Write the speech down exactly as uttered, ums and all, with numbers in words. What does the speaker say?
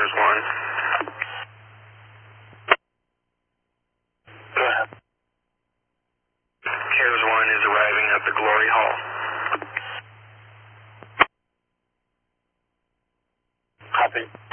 CARES one. Go ahead. CARES one is arriving at the Glory Hall. Copy.